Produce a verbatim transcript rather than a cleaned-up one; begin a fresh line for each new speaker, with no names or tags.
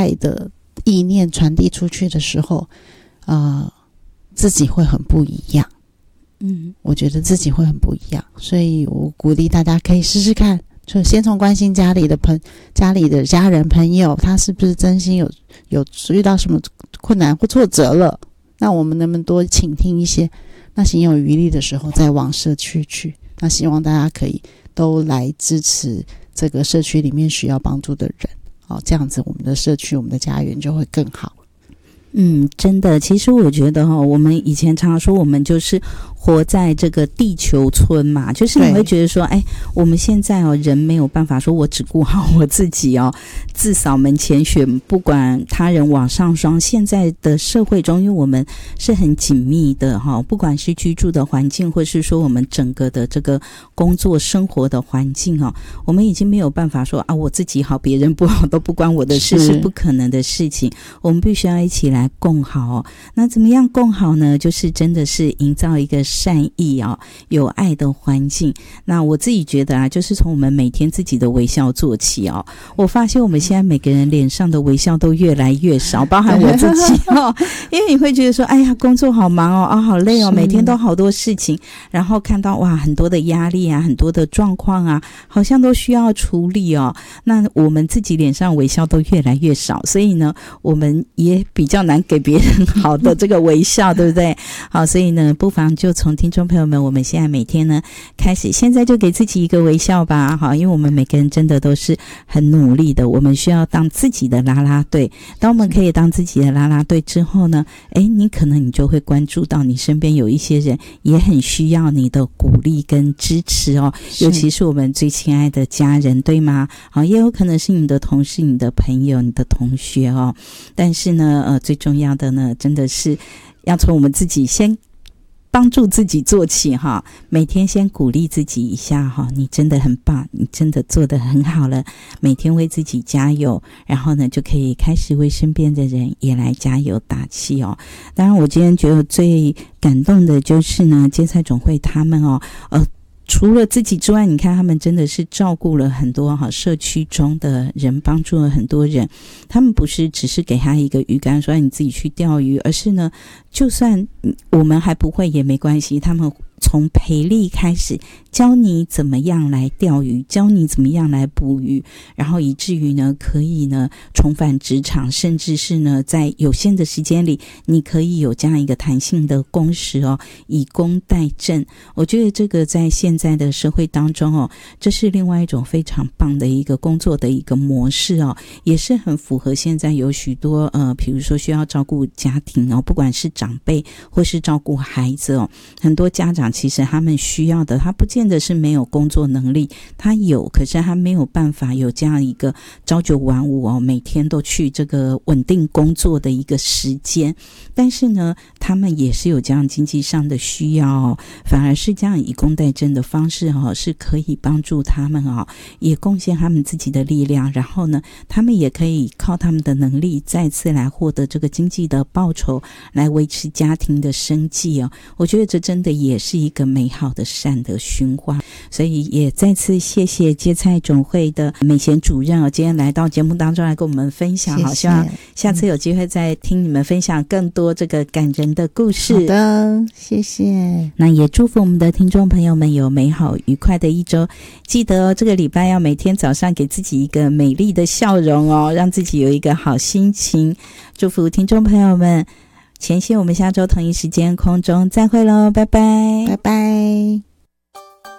爱的意念传递出去的时候，呃，自己会很不一样。嗯，我觉得自己会很不一样，所以我鼓励大家可以试试看，就先从关心家里的朋家里的家人朋友，他是不是真心有有遇到什么困难或挫折了，那我们能不能多倾听一些，那行有余力的时候再往社区去。那希望大家可以都来支持这个社区里面需要帮助的人，哦，这样子我们的社区我们的家园就会更好。
嗯，真的，其实我觉得哈、哦，我们以前常常说我们就是活在这个地球村嘛，就是你会觉得说，哎，我们现在哦，人没有办法说我只顾好我自己哦，自扫门前雪，不管他人瓦上霜。现在的社会中，因为我们是很紧密的哈、哦，不管是居住的环境，或是说我们整个的这个工作生活的环境哦，我们已经没有办法说啊，我自己好，别人不好都不关我的事，是不可能的事情。我们必须要一起来共好哦。那怎么样共好呢？就是真的是营造一个善意哦，有爱的环境。那我自己觉得啊，就是从我们每天自己的微笑做起哦。我发现我们现在每个人脸上的微笑都越来越少，包含我自己哦。因为你会觉得说，哎呀，工作好忙哦，啊，好累哦，每天都好多事情，然后看到哇，很多的压力啊，很多的状况啊，好像都需要处理哦。那我们自己脸上微笑都越来越少，所以呢，我们也比较难给别人好的这个微笑，对不对？好，所以呢，不妨就从听众朋友们，我们现在每天呢开始，现在就给自己一个微笑吧。好，因为我们每个人真的都是很努力的，我们需要当自己的啦啦队。当我们可以当自己的啦啦队之后呢，诶，你可能你就会关注到你身边有一些人也很需要你的鼓励跟支持哦，尤其是我们最亲爱的家人，对吗？好，也有可能是你的同事、你的朋友、你的同学哦。但是呢，呃，最重要的呢，真的是要从我们自己先帮助自己做起哈，每天先鼓励自己一下哈，你真的很棒，你真的做得很好了，每天为自己加油，然后呢，就可以开始为身边的人也来加油打气哦。当然，我今天觉得最感动的就是呢，芥菜总会他们哦，呃。除了自己之外，你看他们真的是照顾了很多哈社区中的人，帮助了很多人。他们不是只是给他一个鱼竿说你自己去钓鱼，而是呢，就算我们还不会也没关系，他们从培力开始教你怎么样来钓鱼，教你怎么样来捕鱼，然后以至于呢可以呢重返职场，甚至是呢在有限的时间里你可以有这样一个弹性的工时哦，以工代赈。我觉得这个在现在的社会当中哦，这是另外一种非常棒的一个工作的一个模式哦，也是很符合现在有许多呃比如说需要照顾家庭哦，不管是长辈或是照顾孩子哦，很多家长其实他们需要的，他不见得是没有工作能力，他有，可是他没有办法有这样一个朝九晚五哦，每天都去这个稳定工作的一个时间。但是呢，他们也是有这样经济上的需要哦，反而是这样以工代赈的方式哦，是可以帮助他们哦，也贡献他们自己的力量，然后呢，他们也可以靠他们的能力再次来获得这个经济的报酬，来维持家庭的生计哦。我觉得这真的也是一个美好的善的循环，所以也再次谢谢芥菜总会的美贤主任哦，今天来到节目当中来跟我们分享，好，希望下次有机会再听你们分享更多这个感人的故事。
好的，谢谢。
那也祝福我们的听众朋友们有美好愉快的一周，记得哦，这个礼拜要每天早上给自己一个美丽的笑容哦，让自己有一个好心情。祝福听众朋友们，前线我们下周同一时间空中再会咯，拜拜，
拜拜。